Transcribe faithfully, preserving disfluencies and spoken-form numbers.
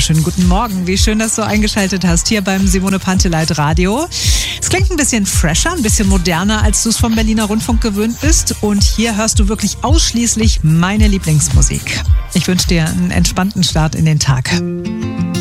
wunderschönen guten Morgen. Wie schön, dass du eingeschaltet hast hier beim Simone Panteleit Radio. Es klingt ein bisschen fresher, ein bisschen moderner, als du es vom Berliner Rundfunk gewöhnt bist. Und hier hörst du wirklich ausschließlich meine Lieblingsmusik. Ich wünsche dir einen entspannten Start in den Tag.